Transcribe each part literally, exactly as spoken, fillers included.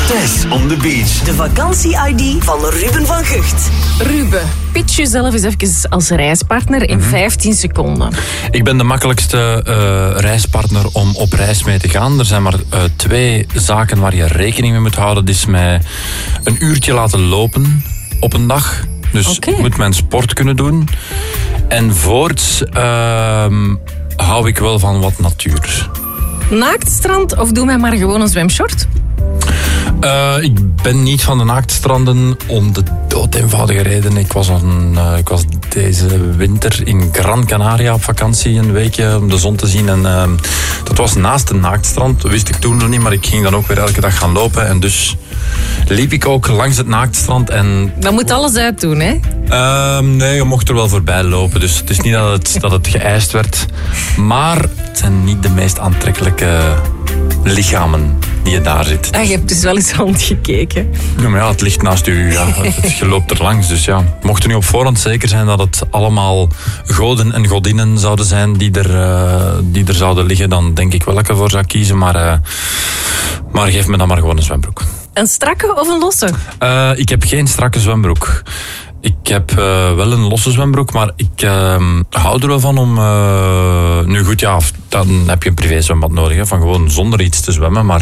Tess on the beach. De vakantie-I D van Ruben van Gucht. Ruben, pitch jezelf eens even als reispartner in vijftien seconden. Ik ben de makkelijkste uh, reispartner om op reis mee te gaan. Er zijn maar uh, twee zaken waar je rekening mee moet houden. Dat is mij een uurtje laten lopen op een dag. Dus okay. Ik moet mijn sport kunnen doen. En voorts uh, hou ik wel van wat natuur. Naaktstrand of doe mij maar gewoon een zwemshort? Uh, ik ben niet van de naaktstranden om de dood eenvoudige reden. Ik was, een, uh, ik was deze winter in Gran Canaria op vakantie een weekje om de zon te zien. En uh, dat was naast een naaktstrand. Dat wist ik toen nog niet, maar ik ging dan ook weer elke dag gaan lopen. En dus liep ik ook langs het naaktstrand. En dat moet alles uit doen, hè? Uh, nee, je mocht er wel voorbij lopen. Dus het is niet dat het, dat het geëist werd. Maar het zijn niet de meest aantrekkelijke lichamen die je daar zit. Ah, je hebt dus wel eens rondgekeken. Ja, maar ja, het ligt naast u. Ja. Je loopt er langs. Dus ja, mocht er nu op voorhand zeker zijn dat het allemaal goden en godinnen zouden zijn die er, uh, die er zouden liggen, dan denk ik wel dat ik ervoor zou kiezen. Maar, uh, maar geef me dan maar gewoon een zwembroek. Een strakke of een losse? Uh, ik heb geen strakke zwembroek. Ik heb uh, wel een losse zwembroek, maar ik uh, hou er wel van om... Uh, nu goed, ja, dan heb je een privézwembad nodig, hè, van gewoon zonder iets te zwemmen. Maar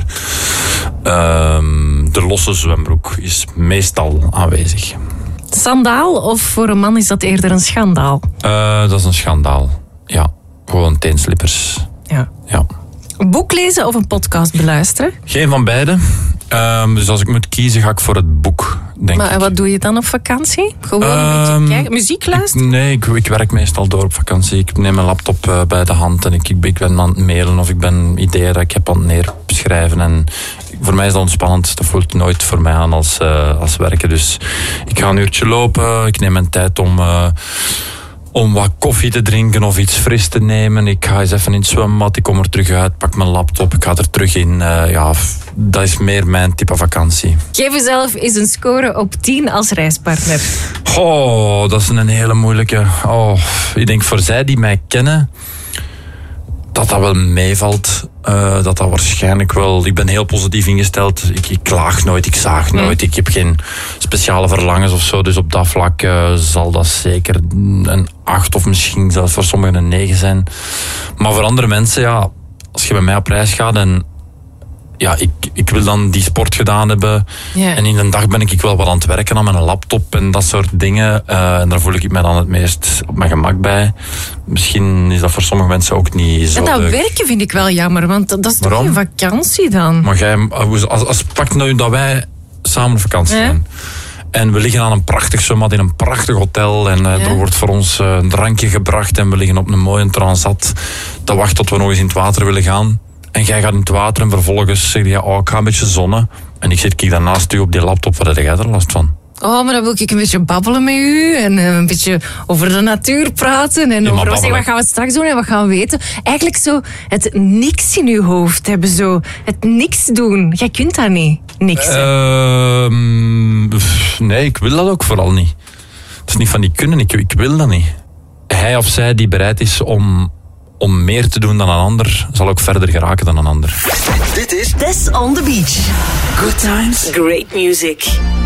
uh, de losse zwembroek is meestal aanwezig. Sandaal of voor een man is dat eerder een schandaal? Uh, dat is een schandaal, ja. Gewoon teenslippers. Ja. Ja. Een boek lezen of een podcast beluisteren? Geen van beide. Um, dus als ik moet kiezen, ga ik voor het boek, denk maar ik. wat doe je dan op vakantie? Gewoon um, een beetje kijken, muziek luisteren? Ik, nee, ik, ik werk meestal door op vakantie. Ik neem mijn laptop uh, bij de hand en ik, ik, ik ben aan het mailen of ik ben ideeën dat ik heb aan het neerschrijven. En voor mij is dat ontspannend. Dat voelt nooit voor mij aan als, uh, als werken. Dus ik ga een uurtje lopen. Ik neem mijn tijd om... Uh, om wat koffie te drinken of iets fris te nemen. Ik ga eens even in het zwembad, ik kom er terug uit, pak mijn laptop, ik ga er terug in. Uh, ja, dat is meer mijn type vakantie. Geef jezelf eens een score op tien als reispartner. Oh, dat is een hele moeilijke. Oh, ik denk voor zij die mij kennen, dat dat wel meevalt. Uh, dat dat waarschijnlijk wel... Ik ben heel positief ingesteld. Ik, ik klaag nooit, ik zaag nooit. Ik heb geen speciale verlangens of zo. Dus op dat vlak uh, zal dat zeker een acht of misschien zelfs voor sommigen een negen zijn. Maar voor andere mensen, ja... Als je bij mij op reis gaat en... Ja, ik, ik wil dan die sport gedaan hebben. Yeah. En in een dag ben ik wel wat aan het werken aan mijn laptop en dat soort dingen. Uh, en daar voel ik me dan het meest op mijn gemak bij. Misschien is dat voor sommige mensen ook niet zo... En dat leuk. Werken vind ik wel jammer, want dat is toch Waarom? geen vakantie dan? Maar jij, als, als pak nou dat wij samen op vakantie ja. zijn... En we liggen aan een prachtig zwembad in een prachtig hotel. En uh, ja. er wordt voor ons uh, een drankje gebracht. En we liggen op een mooie transat. Dat wacht tot we nog eens in het water willen gaan. En jij gaat in het water en vervolgens zeg je... Oh, ik ga een beetje zonnen. En ik zit kijk daarnaast u op die laptop. Wat heb jij er last van? Oh, maar dan wil ik een beetje babbelen met u. En uh, een beetje over de natuur praten. En ja, over wat, zeg, wat gaan we straks doen en wat gaan we weten. Eigenlijk zo het niks in uw hoofd hebben. Zo het niks doen. Jij kunt dat niet. Niks. Uh, nee, ik wil dat ook vooral niet. Het is niet van die kunnen. Ik, ik wil dat niet. Hij of zij die bereid is om... om meer te doen dan een ander, zal ook verder geraken dan een ander. Dit is Tess on the beach. Good times. Great music.